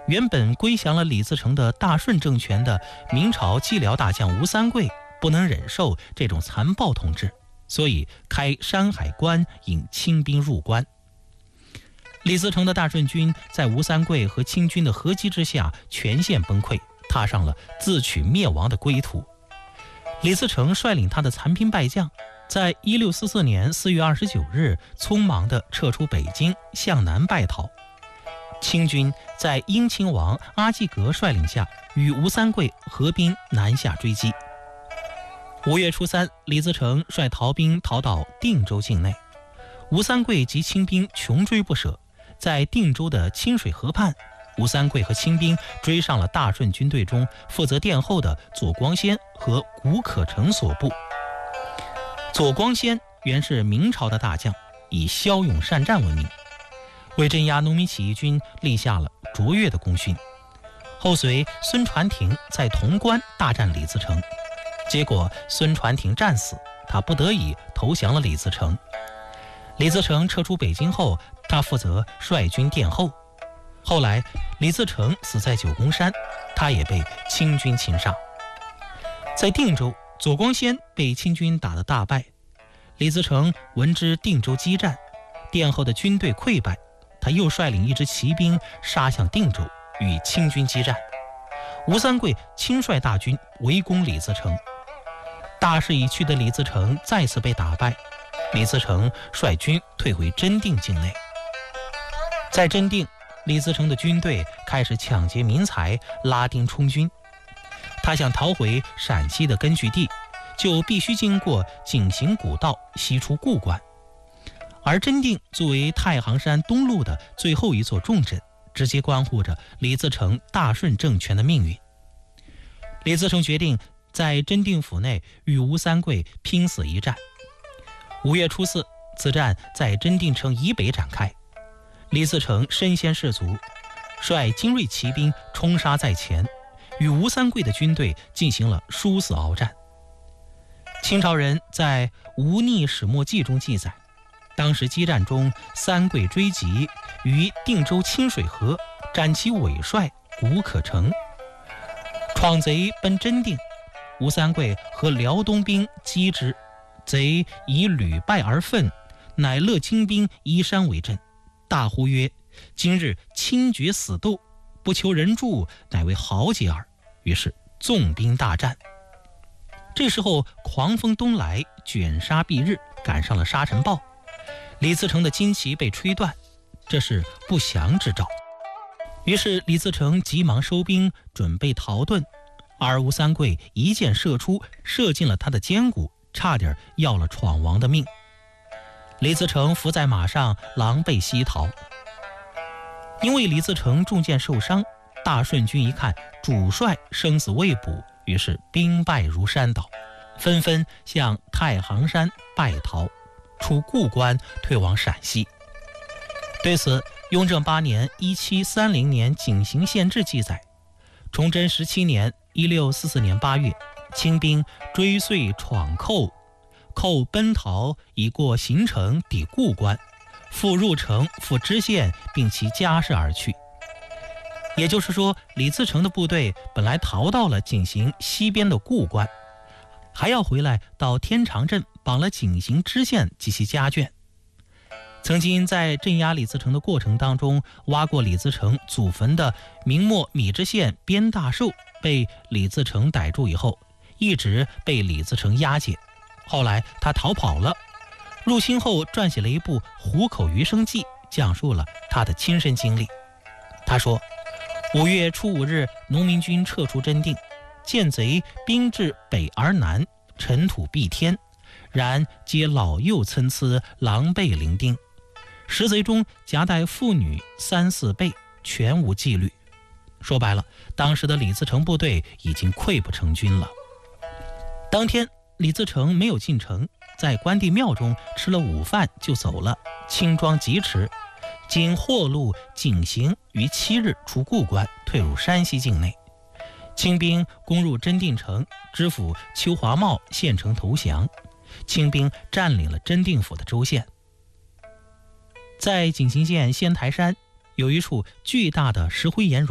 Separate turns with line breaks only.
原本归降了李自成的大顺政权的明朝蓟辽大将吴三桂不能忍受这种残暴统治，所以开山海关引清兵入关。李自成的大顺军在吴三桂和清军的合击之下全线崩溃，踏上了自取灭亡的归途。李自成率领他的残兵败将，在1644年4月29日匆忙地撤出北京，向南败逃。清军在英亲王阿济格率领下，与吴三桂合兵南下追击。5月初3，李自成率逃兵逃到定州境内，吴三桂及清兵穷追不舍，在定州的清水河畔，吴三桂和清兵追上了大顺军队中负责殿后的左光先和谷可成所部。左光先原是明朝的大将，以骁勇善战闻名，为镇压农民起义军立下了卓越的功勋。后随孙传庭在潼关大战李自成，结果孙传庭战死，他不得已投降了李自成。李自成撤出北京后，他负责率军殿后。后来李自成死在九宫山，他也被清军擒杀。在定州，左光先被清军打得大败，李自成闻知定州激战，殿后的军队溃败，他又率领一支骑兵杀向定州，与清军激战。吴三桂亲率大军围攻李自成，大势已去的李自成再次被打败，李自成率军退回真定境内。在真定，李自成的军队开始抢劫民财，拉丁充军。他想逃回陕西的根据地，就必须经过井陉古道西出固关。而真定作为太行山东路的最后一座重镇，直接关乎着李自成大顺政权的命运。李自成决定在真定府内与吴三桂拼死一战。5月初4，此战在真定城以北展开。李自成身先士卒，率精锐骑兵冲杀在前，与吴三桂的军队进行了殊死鏖战。清朝人在《吴逆始末记》中记载，当时激战中，三桂追击于定州清水河，斩其尾帅谷可成。闯贼奔真定，吴三桂和辽东兵击之，贼以屡败而愤，乃勒清兵依山为阵，大呼曰：今日清决死斗，不求人助，乃为豪杰耳。于是纵兵大战。这时候狂风东来，卷沙蔽日，赶上了沙尘暴，李自成的旌旗被吹断，这是不祥之兆。于是李自成急忙收兵，准备逃遁，而吴三桂一箭射出，射进了他的肩骨，差点要了闯王的命。李自成伏在马上，狼狈西逃。因为李自成中箭受伤，大顺军一看主帅生死未卜，于是兵败如山倒，纷纷向太行山败逃，出固关退往陕西。对此，雍正8年1730年景行县志记载，崇祯17年1644年8月，清兵追遂闯寇，寇奔逃，已过行城，抵固关，复入城，复知县，并其家室而去。也就是说，李自成的部队本来逃到了景行西边的固关，还要回来到天长镇绑了景行知县及其家眷。曾经在镇压李自成的过程当中，挖过李自成祖坟的明末米脂县边大寿被李自成逮住以后，一直被李自成押解，后来他逃跑了，入清后撰写了一部《虎口余生记》，讲述了他的亲身经历。他说，5月初5日，农民军撤出真定，见贼兵至北而南，尘土蔽天，然皆老幼参差，狼狈伶仃。识贼中夹带妇女3、4辈，全无纪律。说白了，当时的李自成部队已经溃不成军了。当天李自成没有进城，在关帝庙中吃了午饭就走了，轻装疾驰，经霍路景行，于7日出固关，退入山西境内。清兵攻入真定城，知府邱华茂献城投降，清兵占领了真定府的州县。在景行县仙台山有一处巨大的石灰岩